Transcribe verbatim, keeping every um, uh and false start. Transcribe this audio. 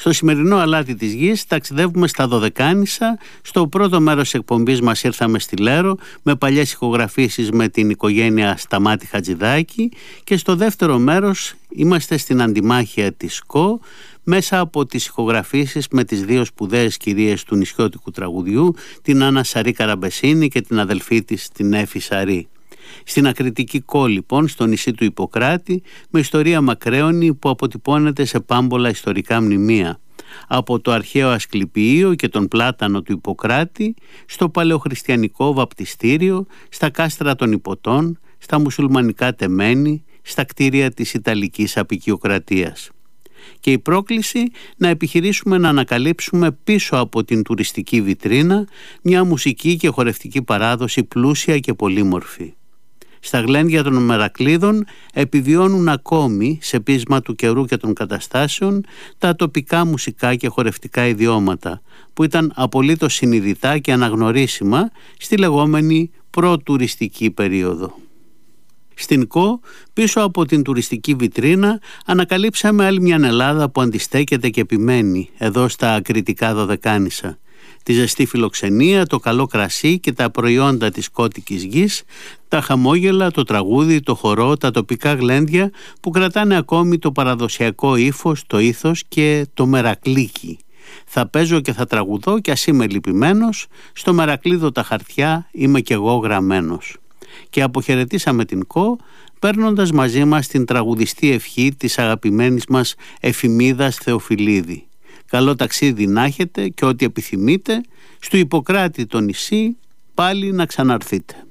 Στο σημερινό αλάτι της γης ταξιδεύουμε στα Δωδεκάνησα. Στο πρώτο μέρος της εκπομπής μας ήρθαμε στη Λέρο με παλιές ηχογραφήσεις με την οικογένεια Σταμάτη Χατζηδάκη και στο δεύτερο μέρος είμαστε στην αντιμάχια της ΣΚΟ μέσα από τις ηχογραφήσεις με τις δύο σπουδαίες κυρίες του νησιώτικου τραγουδιού, την Άννα Σαρή Καραμπεσίνη και την αδελφή της την Έφη Σαρή. Στην ακριτική Κο λοιπόν, στο νησί του Ιπποκράτη, με ιστορία μακραίωνη που αποτυπώνεται σε πάμπολα ιστορικά μνημεία. Από το αρχαίο Ασκληπιείο και τον πλάτανο του Ιπποκράτη, στο παλαιοχριστιανικό βαπτιστήριο, στα κάστρα των Ιπποτών, στα μουσουλμανικά τεμένη, στα κτίρια της Ιταλικής Αποικιοκρατίας. Και η πρόκληση να επιχειρήσουμε να ανακαλύψουμε πίσω από την τουριστική βιτρίνα μια μουσική και χορευτική παράδοση πλούσια και πολύμορφη. Στα γλέντια των Μερακλείδων επιβιώνουν ακόμη, σε πείσμα του καιρού και των καταστάσεων, τα τοπικά μουσικά και χορευτικά ιδιώματα που ήταν απολύτως συνειδητά και αναγνωρίσιμα στη λεγόμενη προτουριστική περίοδο. Στην Κο, πίσω από την τουριστική βιτρίνα, ανακαλύψαμε άλλη μια Ελλάδα που αντιστέκεται και επιμένει εδώ στα ακριτικά Δωδεκάνησα. Τη ζεστή φιλοξενία, το καλό κρασί και τα προϊόντα της κώτικης γης, τα χαμόγελα, το τραγούδι, το χορό, τα τοπικά γλέντια που κρατάνε ακόμη το παραδοσιακό ύφος, το ήθος και το μερακλίκι. Θα παίζω και θα τραγουδώ κι ας είμαι λυπημένος, στο μερακλείδο τα χαρτιά είμαι κι εγώ γραμμένος. Και αποχαιρετήσαμε την Κο παίρνοντας μαζί μας την τραγουδιστή ευχή της αγαπημένης μας εφημίδας Θεοφιλίδη. Καλό ταξίδι να έχετε και ό,τι επιθυμείτε, στο Ιπποκράτη το νησί πάλι να ξαναρθείτε.